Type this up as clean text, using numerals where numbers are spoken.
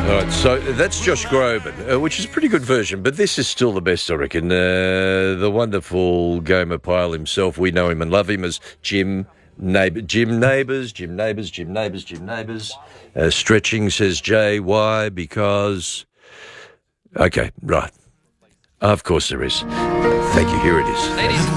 All right, so that's Josh Groban, which is a pretty good version, but this is still the best, I reckon. The wonderful Gomer Pyle himself, we know him and love him as Jim Neighbours. Stretching, says Jay. Why? Because... Okay, right. Of course there is. Thank you. Here it is. Ladies